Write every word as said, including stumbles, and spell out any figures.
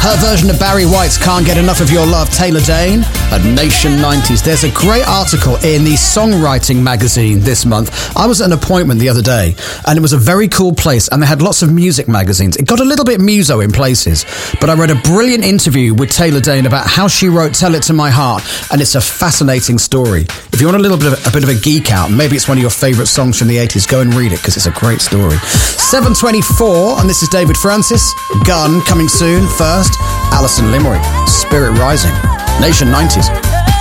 Her version of Barry White's Can't Get Enough of Your Love, Taylor Dayne, at Nation nineties. There's a great article in the Songwriting magazine this month. I was at an appointment the other day, and it was a very cool place, and they had lots of music magazines. It got a little bit muso in places, but I read a brilliant interview with Taylor Dayne about how she wrote Tell It to My Heart, and it's a fascinating story. If you want a little bit of a bit of a geek out, maybe it's one of your favourite songs from the eighties, go and read it, because it's a great story. seven twenty-four, and this is David Francis. Gun coming soon. First, Alison Limerick, Spirit Rising. Nation nineties.